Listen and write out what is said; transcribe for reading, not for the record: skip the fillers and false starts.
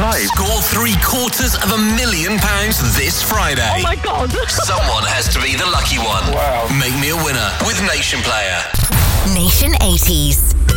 survive. Score £750,000 this Friday. Oh my God. Someone has to be the lucky one. Wow. Make me a winner with Nation Player. Nation 80s.